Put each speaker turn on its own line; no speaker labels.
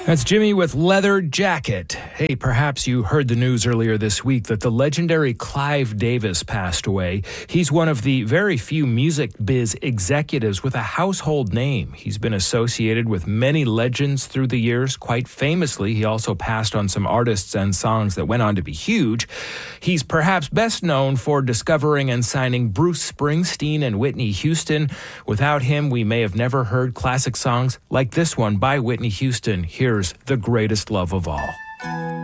That's Jimmy with Leather Jacket. Hey, perhaps you heard the news earlier this week that the legendary Clive Davis passed away. He's one of the very few music biz executives with a household name. He's been associated with many legends through the years. Quite famously, he also passed on some artists and songs that went on to be huge. He's perhaps best known for discovering and signing Bruce Springsteen and Whitney Houston. Without him, we may have never heard classic songs like this one by Whitney Houston. Here's The Greatest Love of All.